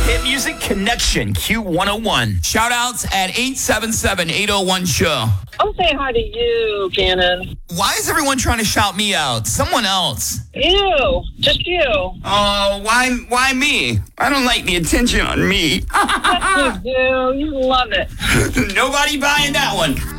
Hit Music Connection, Q101. Shout outs at 877-801-SHOW. I'll say hi to you, Cannon. Why is everyone trying to shout me out? Someone else. You. Just you. Oh, why me? I don't like the attention on me. Yes, you do. You love it. Nobody buying that one.